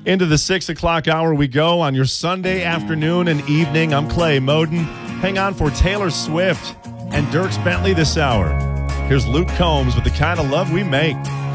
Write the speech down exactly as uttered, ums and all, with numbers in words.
Into the six o'clock hour we go on your Sunday afternoon and evening. I'm Clay Moden. Hang on for Taylor Swift and Dierks Bentley this hour. Here's Luke Combs with The Kind of Love We Make.